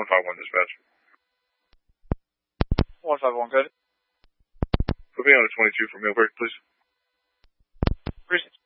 151 dispatch. 151, good. Put me on a 22 for Millbrook, please. Precinct